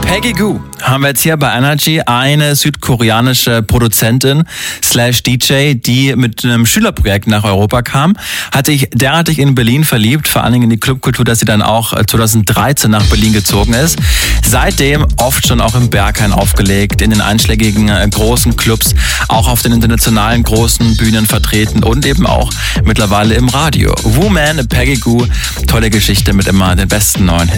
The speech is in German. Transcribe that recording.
Peggy Gou haben wir jetzt hier bei Energy, eine südkoreanische Produzentin / DJ, die mit einem Schülerprojekt nach Europa kam, hat sich derartig in Berlin verliebt, vor allen Dingen in die Clubkultur, dass sie dann auch 2013 nach Berlin gezogen ist. Seitdem oft schon auch im Berghain aufgelegt, in den einschlägigen großen Clubs, auch auf den internationalen großen Bühnen vertreten und eben auch mittlerweile im Radio. Woman, Peggy Gou, tolle Geschichte mit immer den besten neuen Hits.